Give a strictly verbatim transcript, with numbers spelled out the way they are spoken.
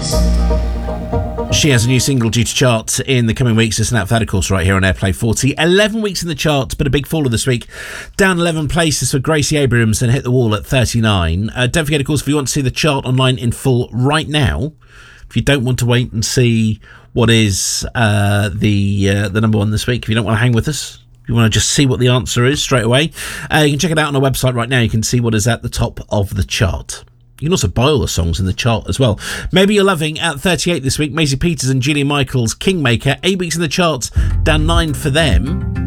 She has a new single due to chart in the coming weeks. Listen out for that, of course, right here on Airplay forty. eleven weeks in the charts, but a big faller this week. Down eleven places for Gracie Abrams and hit the wall at thirty-nine. Uh, don't forget, of course, if you want to see the chart online in full right now, if you don't want to wait and see what is uh, the uh, the number one this week, if you don't want to hang with us, if you want to just see what the answer is straight away, uh, you can check it out on our website right now. You can see what is at the top of the chart. You can also buy all the songs in the chart as well. Maybe You're Loving at thirty-eight this week. Maisie Peters and Julia Michaels, Kingmaker, eight weeks in the charts, down nine for them.